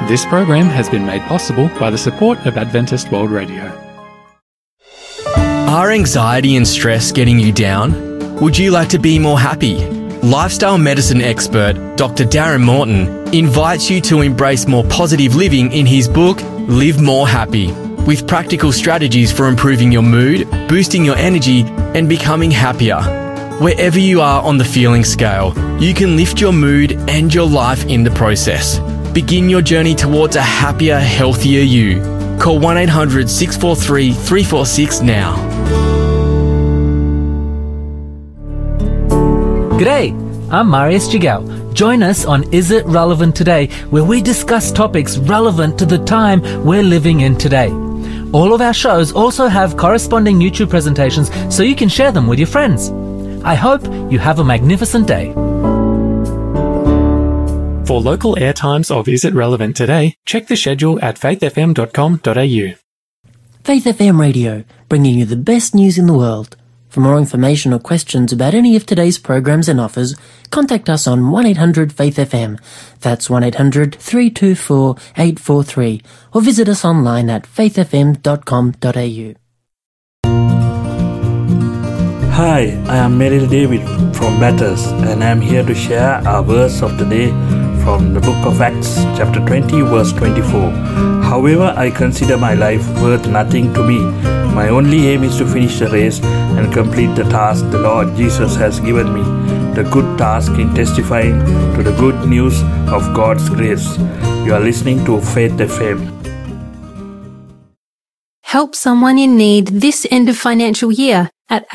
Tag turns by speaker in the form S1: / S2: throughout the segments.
S1: This program has been made possible by the support of Adventist World Radio.
S2: Are anxiety and stress getting you down? Would you like to be more happy? Lifestyle medicine expert Dr. Darren Morton invites you to embrace more positive living in his book, Live More Happy, with practical strategies for improving your mood, boosting your energy, and becoming happier. Wherever you are on the feeling scale, you can lift your mood and your life in the process. Begin your journey towards a happier, healthier you. Call 1-800-643-346 now.
S3: G'day, I'm Marius Jigao. Join us on Is It Relevant Today, where we discuss topics relevant to the time we're living in today. All of our shows also have corresponding YouTube presentations so you can share them with your friends. I hope you have a magnificent day.
S1: For local airtimes of Is It Relevant Today, check the schedule at faithfm.com.au.
S4: Faith FM Radio, bringing you the best news in the world. For more information or questions about any of today's programs and offers, contact us on 1-800-FAITH-FM. That's 1-800-324-843. Or visit us online at faithfm.com.au.
S5: Hi, I am Merrill David from Bathurst, and I am here to share our verse of the day from the book of Acts, chapter 20, verse 24. However, I consider my life worth nothing to me. My only aim is to finish the race and complete the task the Lord Jesus has given me. The good task in testifying to the good news of God's grace. You are listening to Faith FM.
S6: Help someone in need this end of financial year at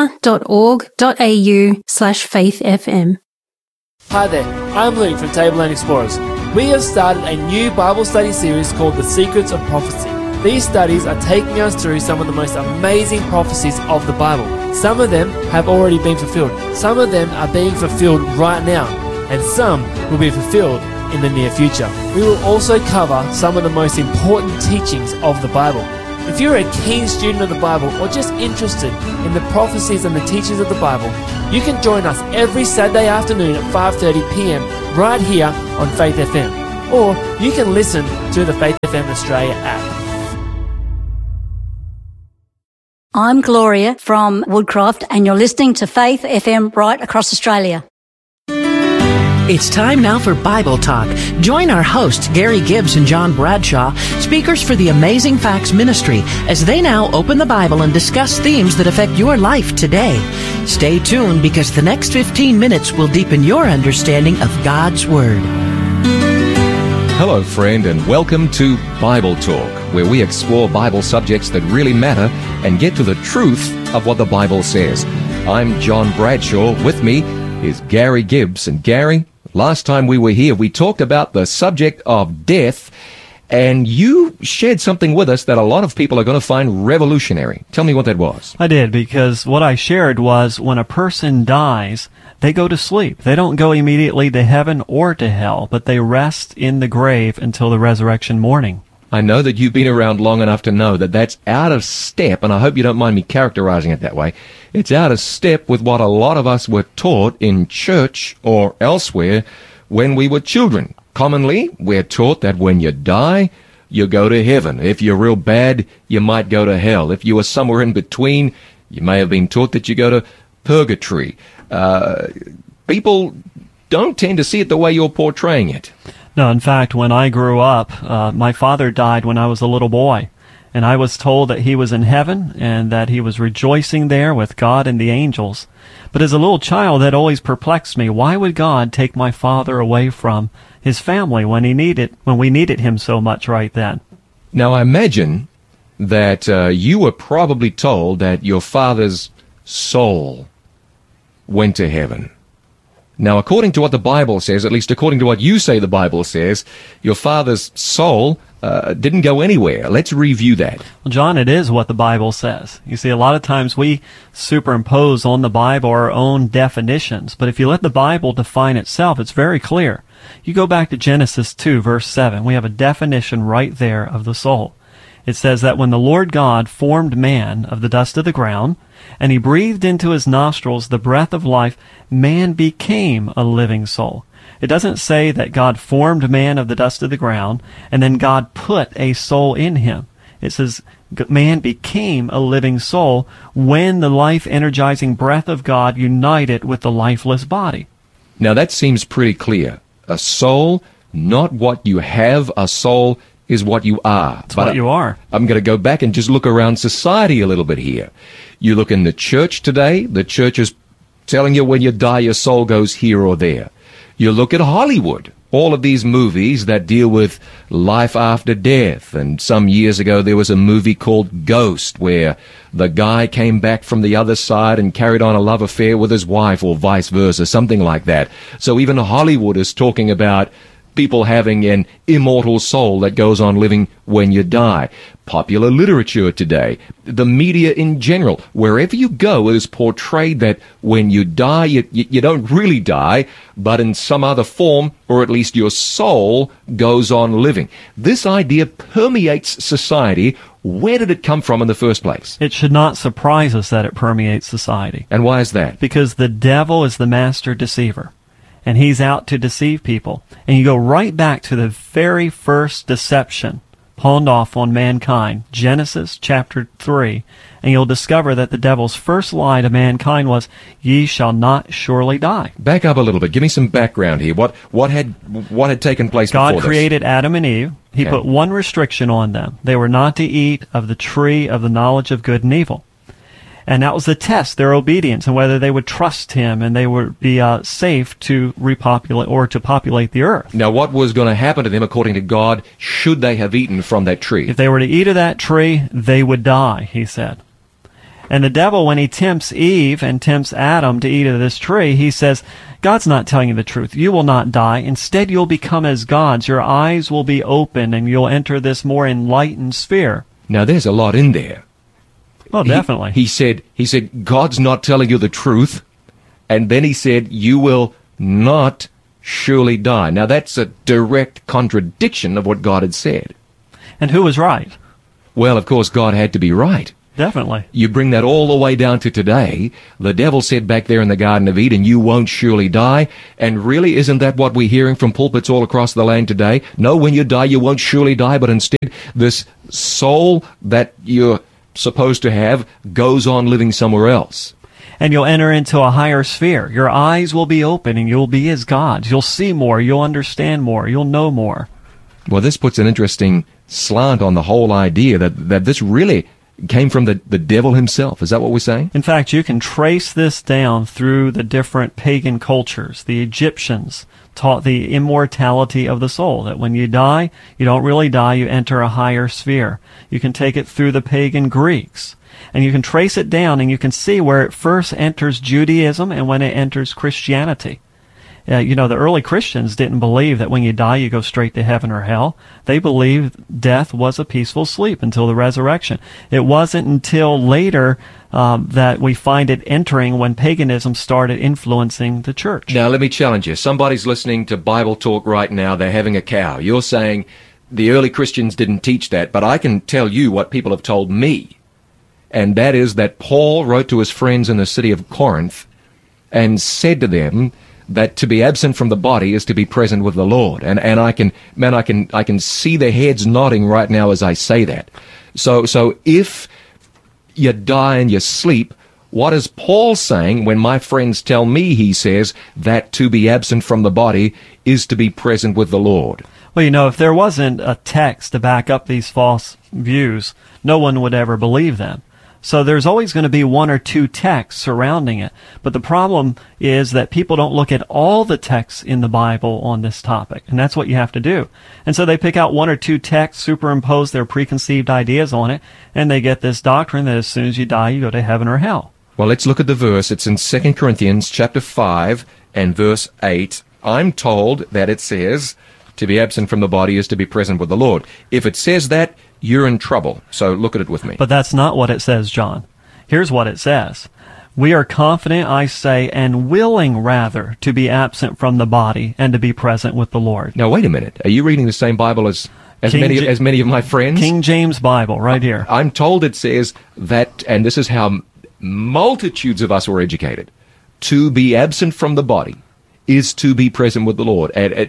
S6: adra.org.au/faithfm.
S7: Hi there, I'm Luke from Tableland Explorers. We have started a new Bible study series called The Secrets of Prophecy. These studies are taking us through some of the most amazing prophecies of the Bible. Some of them have already been fulfilled. Some of them are being fulfilled right now. And some will be fulfilled in the near future. We will also cover some of the most important teachings of the Bible. If you're a keen student of the Bible or just interested in the prophecies and the teachings of the Bible, you can join us every Saturday afternoon at 5:30 p.m. right here on Faith FM. Or you can listen to the Faith FM Australia app.
S8: I'm Gloria from Woodcroft, and you're listening to Faith FM right across Australia.
S9: It's time now for Bible Talk. Join our hosts, Gary Gibbs and John Bradshaw, speakers for the Amazing Facts Ministry, as they now open the Bible and discuss themes that affect your life today. Stay tuned, because the next 15 minutes will deepen your understanding of God's Word.
S10: Hello, friend, and welcome to Bible Talk, where we explore Bible subjects that really matter and get to the truth of what the Bible says. I'm John Bradshaw. With me is Gary Gibbs. And Gary, last time we were here, we talked about the subject of death, and you shared something with us that a lot of people are going to find revolutionary. Tell me what that was.
S11: I did, because what I shared was when a person dies, they go to sleep. They don't go immediately to heaven or to hell, but they rest in the grave until the resurrection morning.
S10: I know that you've been around long enough to know that that's out of step, and I hope you don't mind me characterizing it that way. It's out of step with what a lot of us were taught in church or elsewhere when we were children. Commonly, we're taught that when you die, you go to heaven. If you're real bad, you might go to hell. If you were somewhere in between, you may have been taught that you go to purgatory. People don't tend to see it the way you're portraying it.
S11: No, in fact, when I grew up, my father died when I was a little boy, and I was told that he was in heaven and that he was rejoicing there with God and the angels. But as a little child, that always perplexed me. Why would God take my father away from his family when we needed him so much right then?
S10: Now, I imagine that you were probably told that your father's soul went to heaven. Now, according to what the Bible says, at least according to what you say the Bible says, your father's soul didn't go anywhere. Let's review that.
S11: Well, John, it is what the Bible says. You see, a lot of times we superimpose on the Bible our own definitions, but if you let the Bible define itself, it's very clear. You go back to Genesis 2, verse 7. We have a definition right there of the soul. It says that when the Lord God formed man of the dust of the ground, and he breathed into his nostrils the breath of life, man became a living soul. It doesn't say that God formed man of the dust of the ground, and then God put a soul in him. It says man became a living soul when the life-energizing breath of God united with the lifeless body.
S10: Now that seems pretty clear. A soul, not what you have. A soul is what you are.
S11: It's what you are.
S10: I'm going to go back and just look around society a little bit here. You look in the church today, the church is telling you when you die your soul goes here or there. You look at Hollywood, all of these movies that deal with life after death. And some years ago there was a movie called Ghost where the guy came back from the other side and carried on a love affair with his wife or vice versa, something like that. So even Hollywood is talking about people having an immortal soul that goes on living when you die. Popular literature today, the media in general, wherever you go, it is portrayed that when you die, you don't really die, but in some other form, or at least your soul goes on living. This idea permeates society. Where did it come from in the first place?
S11: It should not surprise us that it permeates society.
S10: And why is that?
S11: Because the devil is the master deceiver. And he's out to deceive people. And you go right back to the very first deception pawned off on mankind, Genesis chapter 3, and you'll discover that the devil's first lie to mankind was, "Ye shall not surely die."
S10: Back up a little bit. Give me some background here. What had taken place before this?
S11: God created Adam and Eve. He put one restriction on them. They were not to eat of the tree of the knowledge of good and evil. And that was the test, their obedience, and whether they would trust him and they would be safe to repopulate or to populate the earth.
S10: Now, what was going to happen to them, according to God, should they have eaten from that tree?
S11: If they were to eat of that tree, they would die, he said. And the devil, when he tempts Eve and tempts Adam to eat of this tree, he says, God's not telling you the truth. You will not die. Instead, you'll become as gods. Your eyes will be open and you'll enter this more enlightened sphere.
S10: Now, there's a lot in there.
S11: Well, definitely.
S10: He said, God's not telling you the truth. And then he said, you will not surely die. Now, that's a direct contradiction of what God had said.
S11: And who was right?
S10: Well, of course, God had to be right.
S11: Definitely.
S10: You bring that all the way down to today. The devil said back there in the Garden of Eden, you won't surely die. And really, isn't that what we're hearing from pulpits all across the land today? No, when you die, you won't surely die. But instead, this soul that you're supposed to have goes on living somewhere else.
S11: And you'll enter into a higher sphere. Your eyes will be open and you'll be as gods. You'll see more. You'll understand more. You'll know more.
S10: Well, this puts an interesting slant on the whole idea that this really came from the devil himself. Is that what we're saying?
S11: In fact, you can trace this down through the different pagan cultures. The Egyptians taught the immortality of the soul, that when you die, you don't really die, you enter a higher sphere. You can take it through the pagan Greeks, and you can trace it down, and you can see where it first enters Judaism and when it enters Christianity. The early Christians didn't believe that when you die, you go straight to heaven or hell. They believed death was a peaceful sleep until the resurrection. It wasn't until later that we find it entering when paganism started influencing the church.
S10: Now, let me challenge you. Somebody's listening to Bible Talk right now. They're having a cow. You're saying the early Christians didn't teach that, but I can tell you what people have told me. And that is that Paul wrote to his friends in the city of Corinth and said to them that to be absent from the body is to be present with the Lord. And I can see their heads nodding right now as I say that. So if you die and you sleep, what is Paul saying when my friends tell me, he says, that to be absent from the body is to be present with the Lord?
S11: Well, if there wasn't a text to back up these false views, no one would ever believe them. So there's always going to be one or two texts surrounding it. But the problem is that people don't look at all the texts in the Bible on this topic. And that's what you have to do. And so they pick out one or two texts, superimpose their preconceived ideas on it, and they get this doctrine that as soon as you die, you go to heaven or hell.
S10: Well, let's look at the verse. It's in 2 Corinthians chapter 5 and verse 8. I'm told that it says, to be absent from the body is to be present with the Lord. If it says that, you're in trouble. So look at it with me.
S11: But that's not what it says, John. Here's what it says. We are confident, I say, and willing rather to be absent from the body and to be present with the Lord.
S10: Now, wait a minute. Are you reading the same Bible as many of my friends?
S11: King James Bible, right here.
S10: I'm told it says that, and this is how multitudes of us were educated, to be absent from the body is to be present with the Lord.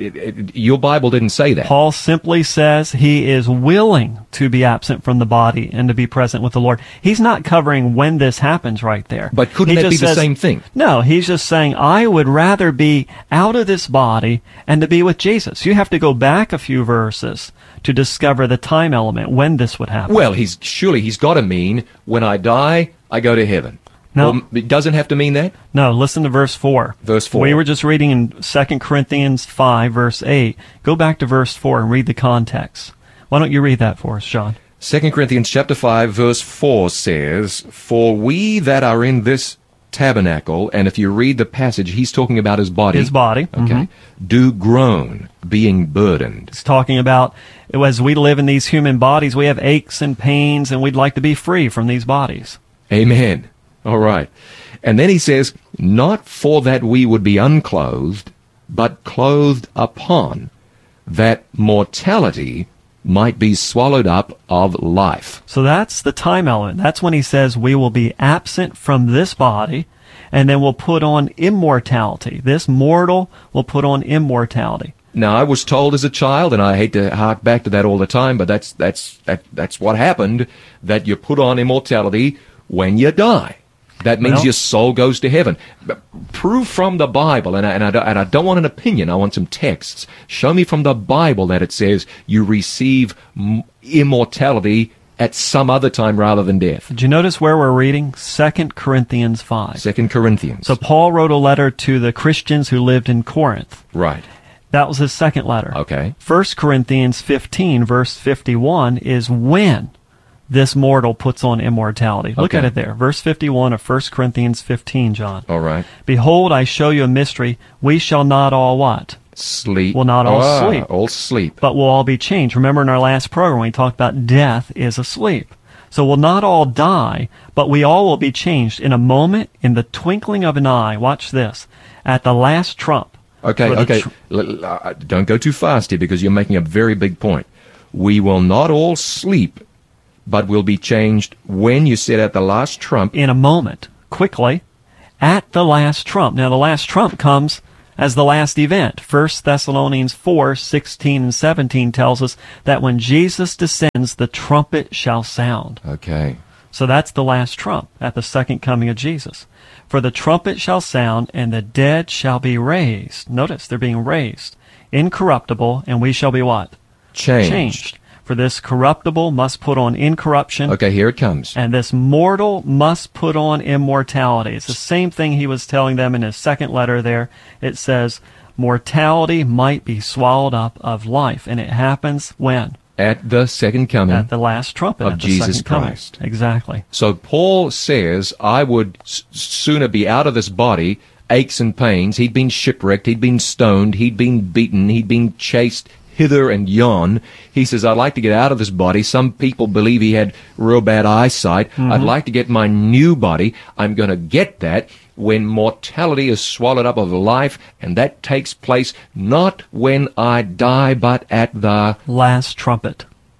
S10: Your Bible didn't say that.
S11: Paul simply says he is willing to be absent from the body and to be present with the Lord. He's not covering when this happens right there.
S10: But couldn't that be the same thing?
S11: No, he's just saying, I would rather be out of this body and to be with Jesus. You have to go back a few verses to discover the time element when this would happen.
S10: Well, he's got to mean, when I die, I go to heaven.
S11: No.
S10: Well, it doesn't have to mean that?
S11: No, listen to verse 4.
S10: Verse 4.
S11: We were just reading in 2 Corinthians 5, verse 8. Go back to verse 4 and read the context. Why don't you read that for us, John?
S10: 2 Corinthians chapter 5, verse 4 says, For we that are in this tabernacle, and if you read the passage, he's talking about his body.
S11: His body.
S10: Okay. Do groan, being burdened.
S11: He's talking about, as we live in these human bodies, we have aches and pains, and we'd like to be free from these bodies.
S10: Amen. All right. And then he says, Not for that we would be unclothed, but clothed upon, that mortality might be swallowed up of life.
S11: So that's the time element. That's when he says we will be absent from this body, and then we'll put on immortality. This mortal will put on immortality.
S10: Now, I was told as a child, and I hate to hark back to that all the time, but that's what happened, that you put on immortality when you die. That means your soul goes to heaven. Prove from the Bible, and I don't want an opinion, I want some texts. Show me from the Bible that it says you receive immortality at some other time rather than death.
S11: Did you notice where we're reading? 2 Corinthians 5.
S10: 2 Corinthians.
S11: So Paul wrote a letter to the Christians who lived in Corinth.
S10: Right.
S11: That was his second letter.
S10: Okay.
S11: 1 Corinthians 15, verse 51, is when this mortal puts on immortality. Look at it there. Verse 51 of 1 Corinthians 15, John.
S10: All right.
S11: Behold, I show you a mystery. We shall not all what?
S10: Sleep.
S11: Will not all sleep.
S10: All sleep.
S11: But will all be changed. Remember in our last program we talked about death is asleep. So we'll not all die, but we all will be changed in a moment, in the twinkling of an eye. Watch this. At the last trump.
S10: Okay. Don't go too fast here because you're making a very big point. We will not all sleep, but will be changed when you said at the last trump.
S11: In a moment, quickly, at the last trump. Now, the last trump comes as the last event. 1 Thessalonians 4, 16 and 17 tells us that when Jesus descends, the trumpet shall sound.
S10: Okay.
S11: So that's the last trump at the second coming of Jesus. For the trumpet shall sound, and the dead shall be raised. Notice, they're being raised. Incorruptible, and we shall be what? Changed. For this corruptible must put on incorruption.
S10: Okay, here it comes.
S11: And this mortal must put on immortality. It's the same thing he was telling them in his second letter there. It says, mortality might be swallowed up of life. And it happens when?
S10: At the second coming.
S11: At the last trumpet
S10: of Jesus Christ.
S11: Exactly.
S10: So Paul says, I would sooner be out of this body, aches and pains. He'd been shipwrecked. He'd been stoned. He'd been beaten. He'd been chased hither and yon. He says, I'd like to get out of this body. Some people believe he had real bad eyesight. I'd like to get my new body. I'm going to get that when mortality is swallowed up of life, and that takes place not when I die, but at the
S11: last trumpet,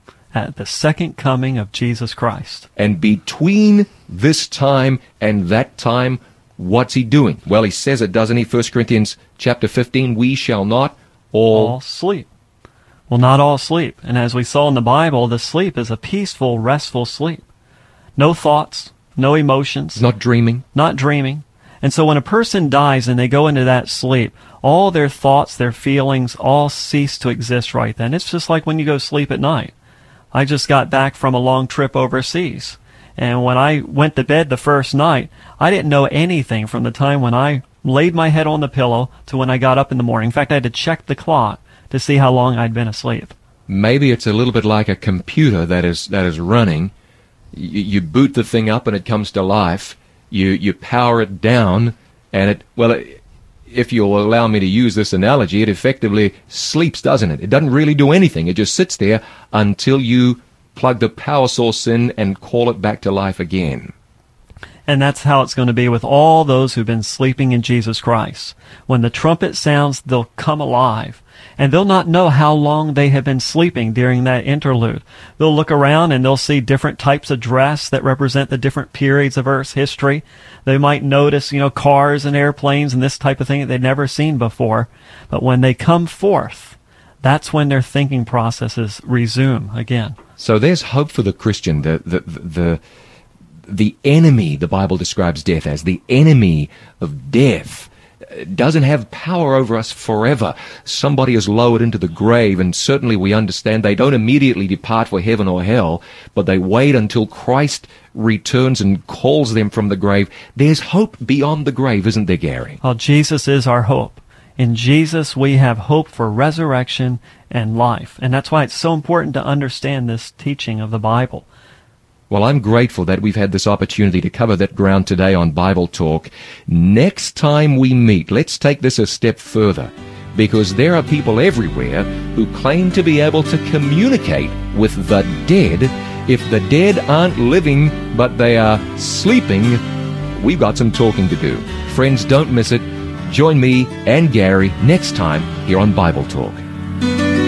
S11: at the second coming of Jesus Christ.
S10: And between this time and that time, what's he doing? Well, he says it, doesn't he? 1 Corinthians chapter 15, we shall not all
S11: sleep. Well, not all sleep. And as we saw in the Bible, the sleep is a peaceful, restful sleep. No thoughts, no emotions.
S10: Not dreaming.
S11: Not dreaming. And so when a person dies and they go into that sleep, all their thoughts, their feelings, all cease to exist right then. It's just like when you go sleep at night. I just got back from a long trip overseas. And when I went to bed the first night, I didn't know anything from the time when I laid my head on the pillow to when I got up in the morning. In fact, I had to check the clock to see how long I'd been asleep.
S10: Maybe it's a little bit like a computer that is running. You boot the thing up and it comes to life. You power it down, and if you'll allow me to use this analogy, it effectively sleeps, doesn't it? It doesn't really do anything. It just sits there until you plug the power source in and call it back to life again.
S11: And that's how it's going to be with all those who've been sleeping in Jesus Christ. When the trumpet sounds, they'll come alive. And they'll not know how long they have been sleeping during that interlude. They'll look around and they'll see different types of dress that represent the different periods of Earth's history. They might notice, cars and airplanes and this type of thing that they'd never seen before. But when they come forth, that's when their thinking processes resume again.
S10: So there's hope for the Christian. The enemy, the Bible describes death as, the enemy of death, doesn't have power over us forever. Somebody is lowered into the grave, and certainly we understand they don't immediately depart for heaven or hell, but they wait until Christ returns and calls them from the grave. There's hope beyond the grave, isn't there, Gary?
S11: Well, Jesus is our hope. In Jesus, we have hope for resurrection and life. And that's why it's so important to understand this teaching of the Bible.
S10: Well, I'm grateful that we've had this opportunity to cover that ground today on Bible Talk. Next time we meet, let's take this a step further, because there are people everywhere who claim to be able to communicate with the dead. If the dead aren't living, but they are sleeping, we've got some talking to do. Friends, don't miss it. Join me and Gary next time here on Bible Talk.